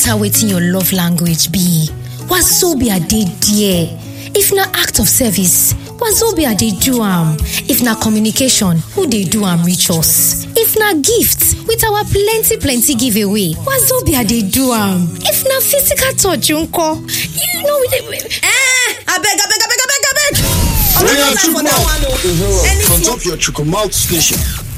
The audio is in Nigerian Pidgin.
matter wetin your love language be, Wazobia dey there. If na act of service, Wazobia dey do am. If na communication, who dey do am reach us? If na gift, with our plenty giveaway, Wazobia dey do am. If na physical touch, nko, you know we dey. Abeg. On top your Chukwumalt station.